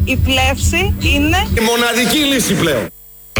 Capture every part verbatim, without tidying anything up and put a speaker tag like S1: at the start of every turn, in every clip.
S1: η πλεύση είναι
S2: η μοναδική λύση πλέον.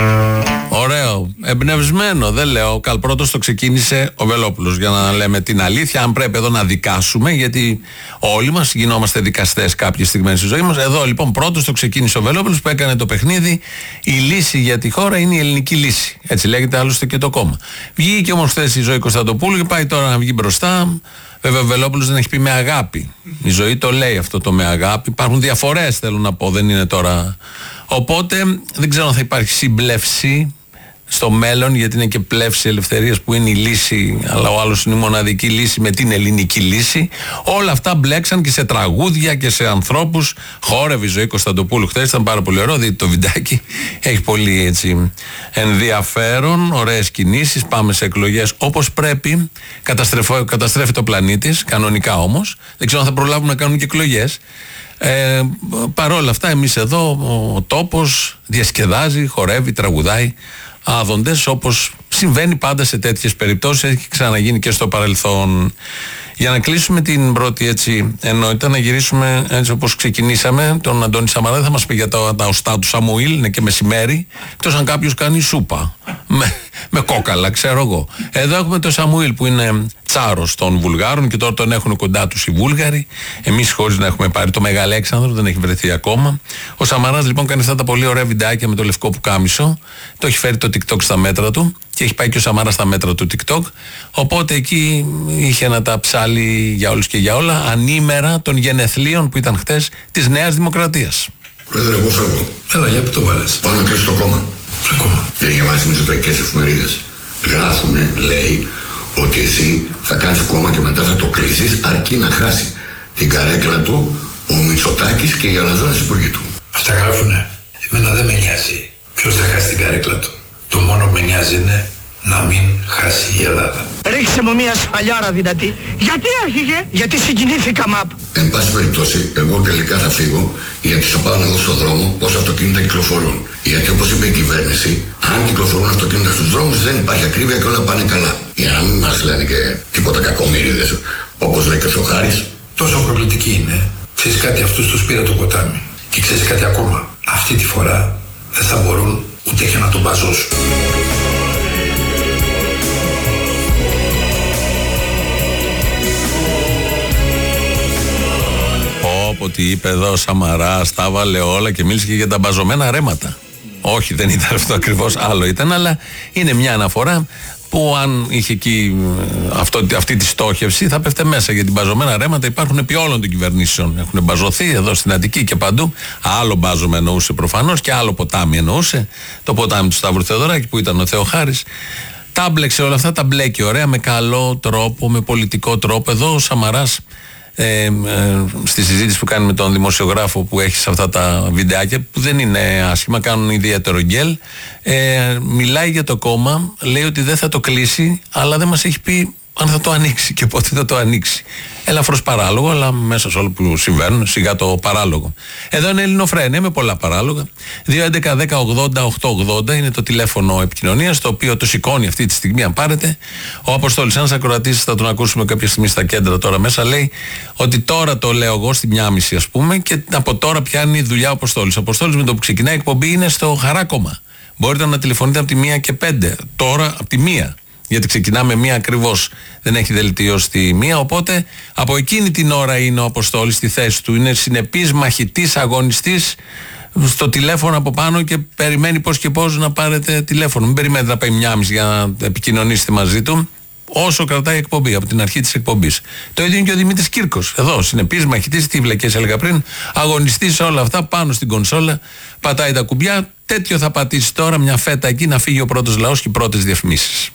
S3: Ωραίο, εμπνευσμένο, δεν λέω. Καλπρότος το ξεκίνησε ο Βελόπουλος, για να λέμε την αλήθεια. Αν πρέπει εδώ να δικάσουμε, γιατί όλοι μας γινόμαστε δικαστές κάποιες στιγμές στη ζωή μας. Εδώ λοιπόν πρώτος το ξεκίνησε ο Βελόπουλος, που έκανε το παιχνίδι. Η λύση για τη χώρα είναι η ελληνική λύση. Έτσι λέγεται άλλωστε και το κόμμα. Βγήκε όμως χθες η Ζωή Κωνσταντοπούλου και πάει τώρα να βγει μπροστά. Βέβαια ο Βελόπουλος δεν έχει πει με αγάπη. Η Ζωή το λέει αυτό το με αγάπη. Υπάρχουν διαφορές, θέλω να πω, δεν είναι τώρα. Οπότε δεν ξέρω αν θα υπάρχει συμπλεύση στο μέλλον, γιατί είναι και πλεύση ελευθερίας που είναι η λύση, αλλά ο άλλος είναι η μοναδική λύση με την ελληνική λύση. Όλα αυτά μπλέξαν και σε τραγούδια και σε ανθρώπους. Χόρευε η Ζωή Κωνσταντοπούλου χθες, ήταν πάρα πολύ ωραίο. Δείτε το βιντεάκι, έχει πολύ έτσι ενδιαφέρον, ωραίες κινήσεις. Πάμε σε εκλογές όπως πρέπει. Καταστρέφει το πλανήτης, κανονικά όμως. Δεν ξέρω αν θα προλάβουν να κάνουν και εκλογές. Ε, παρόλα αυτά, εμείς εδώ, ο τόπος διασκεδάζει, χορεύει, τραγουδάει άδοντες, όπως συμβαίνει πάντα σε τέτοιες περιπτώσεις. Έχει ξαναγίνει και στο παρελθόν. Για να κλείσουμε την πρώτη έτσι ενότητα, να γυρίσουμε έτσι όπως ξεκινήσαμε. Τον Αντώνη Σαμαρά δεν θα μας πει για τα, τα οστά του Σαμουήλ, είναι και μεσημέρι, εκτός αν κάποιος κάνει σούπα με, με κόκαλα, ξέρω εγώ. Εδώ έχουμε τον Σαμουήλ που είναι τσάρος των Βουλγάρων και τώρα τον έχουν κοντά τους οι Βούλγαροι. Εμείς χωρίς να έχουμε πάρει το Μεγαλέξανδρο, δεν έχει βρεθεί ακόμα. Ο Σαμαράς λοιπόν κάνει αυτά τα πολύ ωραία βιντεάκια με το λευκό πουκάμισο. Το έχει φέρει το TikTok στα μέτρα του και έχει πάει και ο Σαμαράς στα μέτρα του TikTok. Οπότε εκεί είχε να τα ψάλει για όλους και για όλα, ανήμερα των γενεθλίων που ήταν χτες της Νέας Δημοκρατίας.
S4: Πρόεδρε, εγώ φεύγω. Έλα, για πού το βάλες? Πάω να κλείσω το κόμμα. Το κόμμα. Δεν διαβάζει μισοτακικές εφημερίδες. Γράφουνε, λέει, ότι εσύ θα κάνεις κόμμα και μετά θα το κλείσεις, αρκεί να χάσει την καρέκλα του ο Μητσοτάκης και οι αλαζόνες υπουργοί του. Αυτά γράφουνε. Εμένα δεν με νοιάζει ποιος θα χάσει την καρέκλα του. Το μόνο που με νοιάζει είναι να μην χάσει η Ελλάδα.
S5: Ρίξε μου μια σφαλιάρα δυνατή. Γιατί άρχιγε? Γιατί συγκινήθηκα μαπ.
S4: Εν πάση περιπτώσει, εγώ τελικά θα φύγω, γιατί θα πάω να δω στον δρόμο πόσα αυτοκίνητα κυκλοφορούν. Γιατί όπως είπε η κυβέρνηση, αν κυκλοφορούν αυτοκίνητα στους δρόμους δεν υπάρχει ακρίβεια και όλα πάνε καλά. Για να μην μας λένε και τίποτα κακομοίριδες, όπως λέει και ο Σοχάρης.
S6: Τόσο προκλητική είναι. Ξέρεις κάτι, αυτούς τους πήρα το ποτάμι. Και ξέρεις κάτι ακόμα. Αυτή τη φορά δεν θα μπορούν ούτε και να τον μπαζώσουν.
S3: Πω τι είπε εδώ ο Σαμαράς, τα βάλε όλα και μίλησε και για τα μπαζωμένα ρέματα. Όχι, δεν ήταν αυτό ακριβώς, άλλο ήταν, αλλά είναι μια αναφορά που αν είχε εκεί αυτό, αυτή τη στόχευση θα πέφτε μέσα, γιατί μπαζωμένα ρέματα υπάρχουν επί όλων των κυβερνήσεων. Έχουν μπαζωθεί εδώ στην Αττική και παντού. Άλλο μπάζωμα εννοούσε προφανώς και άλλο ποτάμι εννοούσε. Το ποτάμι του Σταύρου Θεοδωράκη που ήταν ο Θεοχάρης. Τα μπλέξε όλα αυτά, τα μπλέκει ωραία, με καλό τρόπο, με πολιτικό τρόπο. Εδώ ο Σαμαράς Ε, ε, στη συζήτηση που κάνει με τον δημοσιογράφο που έχει σε αυτά τα βιντεάκια, που δεν είναι άσχημα, κάνουν ιδιαίτερο γκέλ, ε, μιλάει για το κόμμα, λέει ότι δεν θα το κλείσει, αλλά δεν μας έχει πει αν θα το ανοίξει και πότε θα το ανοίξει. Ελαφρώς παράλογο, αλλά μέσα σε όλα που συμβαίνουν, σιγά το παράλογο. Εδώ είναι Ελληνοφρένεια με πολλά παράλογα. δύο έντεκα δέκα ογδόντα οκτακόσια ογδόντα είναι το τηλέφωνο επικοινωνίας, το οποίο το σηκώνει αυτή τη στιγμή, αν πάρετε. Ο Αποστόλης, ένας ακροατής, θα τον ακούσουμε κάποια στιγμή στα κέντρα τώρα μέσα, λέει ότι τώρα το λέω εγώ στη μία μισή, ας πούμε, και από τώρα πιάνει δουλειά ο Αποστόλης. Ο Αποστόλης με το που ξεκινάει η εκπομπή είναι στο Χαράκωμα. Μπορείτε να τηλεφωνείτε από τη μία και πέντε. Τώρα από τη μία. Γιατί ξεκινάμε μία ακριβώς, δεν έχει δελτίο στη μία, οπότε από εκείνη την ώρα είναι ο Αποστόλης στη θέση του, είναι συνεπής, μαχητής, αγωνιστής στο τηλέφωνο από πάνω και περιμένει πώς και πώς να πάρετε τηλέφωνο. Μην περιμένετε να πάει μια μισή για να επικοινωνήσετε μαζί του, όσο κρατάει η εκπομπή, από την αρχή της εκπομπής. Το ίδιο είναι και ο Δημήτρης Κύρκος, εδώ, συνεπής, μαχητής, τι βλακές έλεγα πριν, αγωνιστής σε όλα αυτά, πάνω στην κονσόλα, πατάει τα κουμπιά, τέτοιο θα πατήσει τώρα, μια φέτα εκεί, να φύγει ο πρώτος λαός και οι πρώτες διαφημίσεις.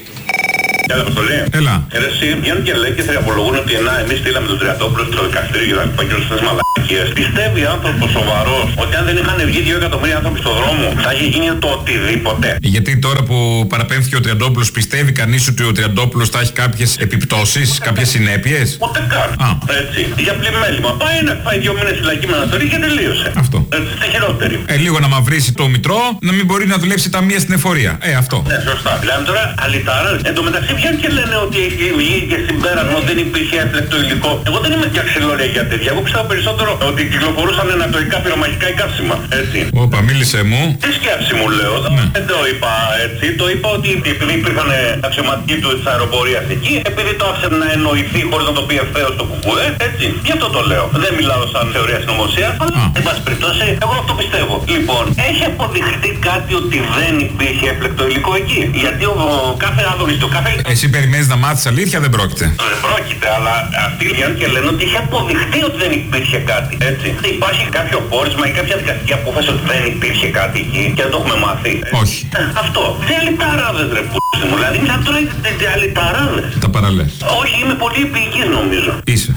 S7: Έλα, Αποστολή.
S8: Έλα.
S7: Ε, εσύ βγαίνουν και λέει και θριαπολογούν ότι να, εμείς στείλαμε τον Τριαντόπουλο στο δικαστήριο για να πάει και όλες αυτές τις μαλακίες. Πιστεύει άνθρωπος σοβαρός ότι αν δεν είχαν βγει δύο εκατομμύρια άνθρωποι στον δρόμο θα είχε γίνει το οτιδήποτε?
S8: Γιατί τώρα που παραπέμφθηκε ο Τριαντόπουλος, πιστεύει κανείς ότι ο Τριαντόπουλος θα έχει κάποιες επιπτώσεις, κάποιες συνέπειες?
S7: Ούτε καν.
S8: Α.
S7: Έτσι. Για πλημέλημα. Πάει να πάει δύο μήνες φυλακή με αναστολή και τελείωσε.
S8: Αυτό.
S7: Έτσι, στη χειρότερη.
S8: Ε, λίγο να μαυρίσει το μητρό, να μην μπορεί να δουλέψει ταμεία στην εφορία. Ε, αυτό.
S7: Ναι, σωστά. Μιλάμε τώρα αλυτάρα. Εν τω μεταξύ βγαίνουν και λένε ότι έχει βγει και συμπέρασμα ότι δεν υπήρχε έφλεκτο υλικό. Εγώ δεν είμαι και αξιλόρια για τέτοια. Εγώ πιστεύω περισσότερο ότι κυκλοφορούσαν ανατοϊκά πυρομαχικά ή καύσιμα. Έτσι.
S8: Όπα, μίλησε μου.
S7: Τι σκέψη μου λέω. Ναι. Δεν το είπα έτσι. Το είπα ότι επειδή υπήρχαν αξιωματικοί του της αεροπορίας εκεί, επειδή το άφησε να εννοηθεί χωρίς να το πει ευθέως το κουκουέ, έτσι. Γι' αυτό το λέω. Δεν μιλάω σαν θεωρία συνωμοσίας, αλλά εν πάση περιπτώσει, εγώ αυτό πιστεύω. Λοιπόν, έχει αποδειχτεί κάτι ότι δεν υπήρχε έφλεκτο υλικό εκεί. Γιατί ο, ο κάθε άδωνης, το κάθε.
S8: Εσύ περιμένεις να μάθεις αλήθεια, δεν πρόκειται.
S7: Δεν πρόκειται, αλλά αυτοί βγαίνουν και λένε ότι έχει αποδειχτεί ότι δεν υπήρχε κάτι. Έτσι. Υπάρχει κάποιο πόρισμα ή κάποια δικαστική απόφαση ότι δεν υπήρχε κάτι εκεί και δεν το έχουμε μάθει.
S8: Όχι.
S7: Ε, αυτό. Τι αλυταράδες ρε π***ι μου. Δηλαδή μιλάμε τώρα για αλυταράδες.
S8: Τα παραλές.
S7: Όχι, είμαι πολύ επίοικης νομίζω.
S8: Είσαι.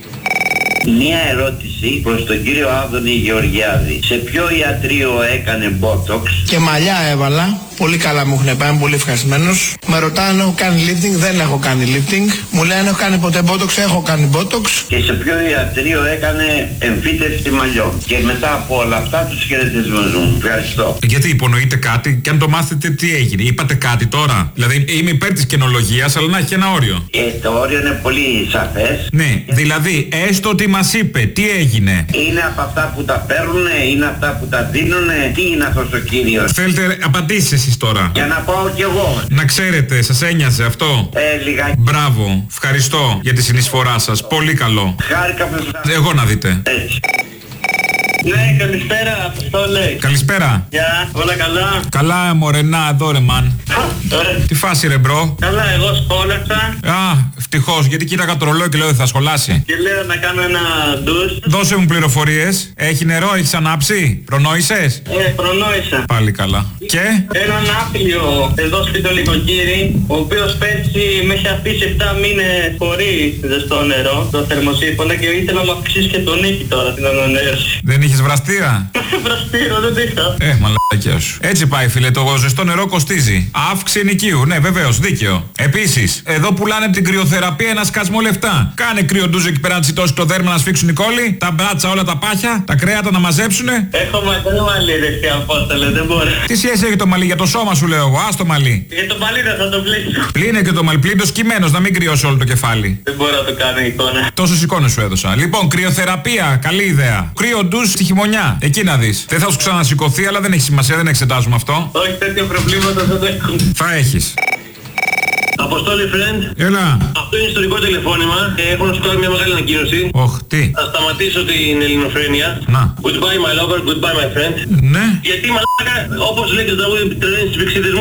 S1: Μία ερώτηση προς τον κύριο Άδωνη Γεωργιάδη. Σε ποιο ιατρείο έκανε botox?
S5: Και μαλλιά έβαλα. Πολύ καλά μου έχουν πάει, είμαι πολύ ευχαριστημένος. Με ρωτάνε αν έχω κάνει lifting, δεν έχω κάνει lifting. Μου λένε έχω κάνει ποτέ botox, έχω κάνει botox.
S1: Και σε ποιο ιατρείο έκανε εμφύτευση μαλλιών? Και μετά από όλα αυτά τους χαιρετισμούς μου. Ευχαριστώ.
S8: Γιατί υπονοείτε κάτι και αν το μάθετε τι έγινε? Είπατε κάτι τώρα? Δηλαδή είμαι υπέρ της καινολογίας, αλλά να έχει ένα όριο.
S1: Ε, το όριο είναι πολύ σαφές.
S8: Ναι, δηλαδή έστω ότι μας είπε τι έγινε.
S1: Είναι από αυτά που τα παίρνουνε, είναι αυτά που τα δίνουνε. Τι είναι αυτός ο κύριος?
S8: Θέλετε απαντήσεις εσείς τώρα?
S1: Για να πάω κι εγώ.
S8: Να ξέρετε, σας ένοιαζε αυτό?
S1: Ε, λιγάκι.
S8: Μπράβο, ευχαριστώ για τη συνεισφορά σας. Πολύ καλό.
S1: Χάρηκα που σας...
S8: Εγώ να δείτε.
S1: Έτσι.
S9: Ναι, καλησπέρα, Αποστόλε.
S8: Καλησπέρα.
S9: Γεια, όλα καλά?
S8: Καλά, μωρενά, εδώ ρε μαν.
S9: Ωραία.
S8: Τι φάση ρε μπρο?
S9: Καλά, εγώ σχόλασα.
S8: Α, ευτυχώς, γιατί κοίταγα το ρολόι και λέω ότι θα σχολάσει.
S9: Και λέω να κάνω ένα ντους.
S8: Δώσε μου πληροφορίες. Έχει νερό, έχεις ανάψει? Προνόησες?
S9: Ε, προνόησα.
S8: Πάλι καλά. Και?
S9: Έναν άπλιο εδώ σπίτι το νοικοκύρι, ο οποίος πέρσι με είχε αφήσει επτά μήνες χωρίς ζεστό νερό, το θερμοσύφωνα, και ήθελα να μου αυξήσει και τον νίκη τώρα την ανανέωση.
S8: Δεν είχες βραστήρα?
S9: Βραστήρα, δεν είχα.
S8: Ε, μαλακιά σου. Έτσι πάει, φίλε, το ζεστό νερό κοστίζει. Αύξηση ενοικίου, ναι, βεβαίως, δίκαιο. Επίσης, εδώ πουλάνε την κρυοθεραπεία ένα σκασμό λεφτά. Κάνε κρύο ντουζ εκεί πέρα να τσιτώσει το δέρμα, να σφίξουν οι κόλλοι, τα μπράτσα όλα τα πάχια, τα κρέατα να μαζέψουνε.
S9: Έχω μακρύ μαλλί, ρε τι Απόστολε, δεν μπορεί.
S8: Τι σχέση έχει το μαλλί? Για το σώμα σου λέω εγώ, ας το μαλλί.
S9: Για το μαλλί δεν θα το πλήσω.
S8: Πλύνε και το μαλλί, πλύνε το σκυμμένος, να μην κρυώσει όλο το κεφάλι.
S9: Δεν μπορώ να το κάνω εικόνα.
S8: Τόσες εικόνες σου έδωσα. Λοιπόν, κρυοθεραπεία, καλή ιδέα. Κρύο ντουζ στη χειμωνιά, εκεί να δεις. Δεν θα σου ξανασηκωθεί, αλλά δεν έχει σημασία, δεν εξετάζουμε αυτό.
S9: Όχι, τέτοια προβλήματα δεν έχουν.
S8: Θα έχεις.
S7: Αποστόλη friend.
S8: Έλα.
S7: Αυτό είναι ιστορικό τηλεφώνημα. Έχω να σου κάνω μια μεγάλη ανακοίνωση.
S8: Οχ, τι.
S7: Θα σταματήσω την ελληνοφρένεια.
S8: Να.
S7: Goodbye my lover, goodbye my friend.
S8: Ναι.
S7: Γιατί μαλάκα, όπως λέει το τραγούδι, τρελαίνεις τους πηξίδες μου.